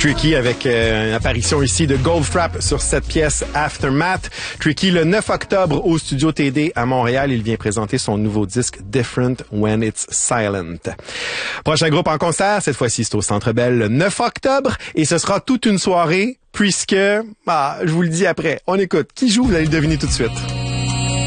Tricky avec une apparition ici de Goldfrapp sur cette pièce Aftermath. Tricky, le 9 octobre au Studio TD à Montréal, il vient présenter son nouveau disque Different When It's Silent. Prochain groupe en concert, cette fois-ci c'est au Centre Bell le 9 octobre et ce sera toute une soirée puisque, je vous le dis après, on écoute. Qui joue? Vous allez le deviner tout de suite.